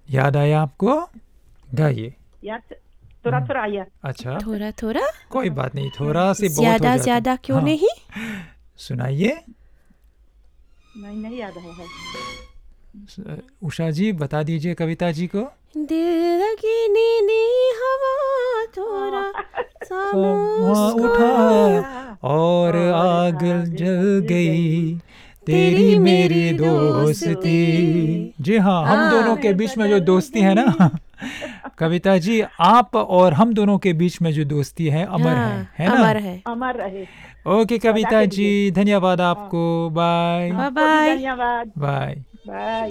याद आया आपको? गाइए। याद थोड़ा थोड़ा आया। अच्छा, थोड़ा थोड़ा, कोई बात नहीं, थोड़ा से बहुत हो ज्यादा जाता है। ज्यादा क्यों हाँ, नहीं? सुनाइए। नहीं याद है। उषा जी बता दीजिए कविता जी को। दिल लगी नीली हवा थोड़ा सा वहाँ मुस्कुरा, उठा और आग जल गई तेरी मेरी दोस्ती। जी हाँ, हम दोनों के बीच में जो दोस्ती है ना कविता जी, आप और हम दोनों के बीच में जो दोस्ती है अमर है ना? अमर है। अमर रहे। ओके कविता जी, धन्यवाद आपको। बाय बाय आपको भी बाय। धन्यवाद। बाय। बाय।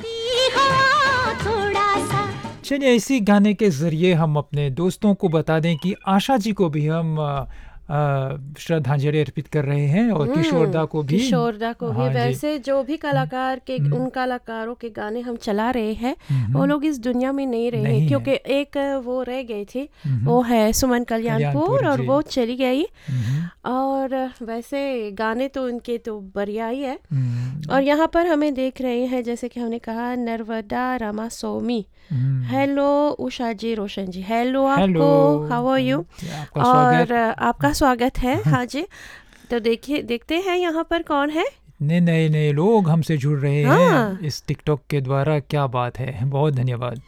चलिए, इसी गाने के ज़रिए हम अपने दोस्तों को बता दें कि आशा जी को भी हम श्रद्धांजलि अर्पित कर रहे हैं और किशोरदा को भी। किशोरदा को भी। हाँ जी। वैसे जो भी कलाकार के उन कलाकारों के गाने हम चला रहे हैं वो लोग इस दुनिया में नहीं रहे नहीं हैं, है। क्योंकि एक वो रह गई थी, वो है सुमन कल्याणपुर, और जी। वो चली गई। और वैसे गाने तो उनके तो बढ़िया ही है। और यहाँ पर हमें देख रहे हैं, जैसे कि हमने कहा, नर्मदा रामास्वामी। हेलो उषा जी, रोशन जी, हेलो आपको, हाउ आर यू? आपका और स्वागत। आपका स्वागत है। हाँ जी। तो देखते हैं यहाँ पर कौन है। इतने नए नए लोग हमसे जुड़ रहे हाँ। हैं इस टिकटॉक के द्वारा, क्या बात है, बहुत धन्यवाद।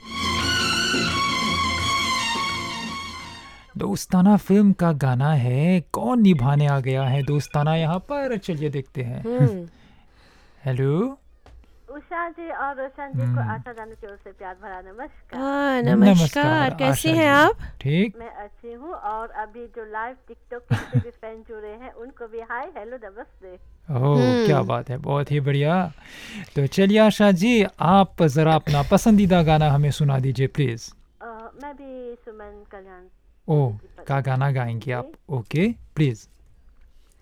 दोस्ताना फिल्म का गाना है, कौन निभाने आ गया है दोस्ताना यहाँ पर, चलिए देखते हैं। हेलो उषा जी और रोशन जी को आशा जानू की ओर से प्यार भरा नमस्कार। हाँ, नमस्कार। कैसी आशा हैं जी? आप? ठीक। मैं अच्छी हूँ, और अभी जो लाइव टिकटॉक के जितने भी फैन जुड़े हैं उनको भी हाय हेलो नमस्ते। ओह, क्या बात है, बहुत ही बढ़िया। तो चलिए आशा जी, आप ज़रा अपना पसंदीदा गाना हमें सुना दीजिए प्लीज़। मैं भी सुमन कल्याण ओह, का गाना गाएंगे आप? Okay please.